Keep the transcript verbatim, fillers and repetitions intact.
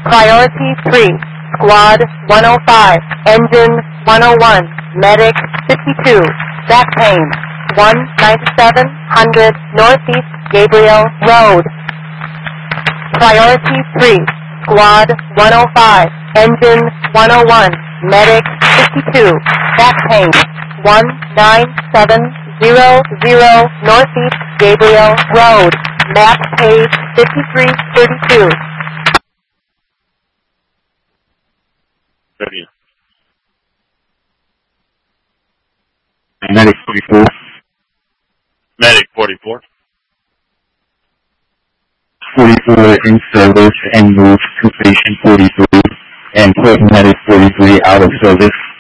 Priority three, Squad one oh five, Engine one oh one, Medic fifty-two, back pain, one ninety-seven hundred Northeast Gabriel Road. Priority three, Squad one oh five, Engine one oh one, Medic fifty-two, back pain, one nine seven zero zero Northeast Gabriel Road, map page fifty-three thirty-two. Ready. Medic forty-four. Medic forty-four. forty-four in service and move to station forty-three and put Medic forty-three out of service.